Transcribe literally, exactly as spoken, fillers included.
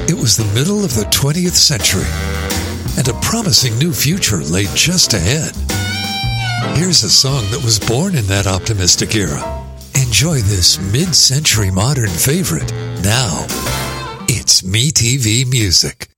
It was the middle of the twentieth century, and a promising new future lay just ahead. Here's a song that was born in that optimistic era. Enjoy this mid-century modern favorite now. It's MeTV Music.